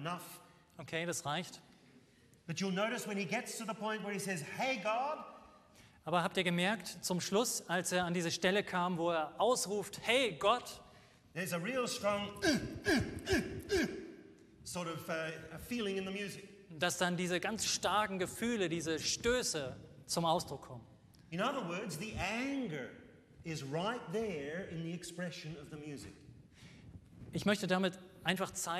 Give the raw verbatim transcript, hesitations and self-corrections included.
enough. Okay, das reicht. But you'll notice when he gets to the point where he says, "Hey God," Aber habt ihr gemerkt, zum Schluss, als er an diese Stelle kam, wo er ausruft, hey Gott, there's a real strong uh, uh, uh, uh, sort of uh, a feeling in the music. dass dann diese ganz starken Gefühle, diese Stöße zum Ausdruck kommen. In other words, the anger is right there in the expression of the music. Ich möchte damit einfach zeigen,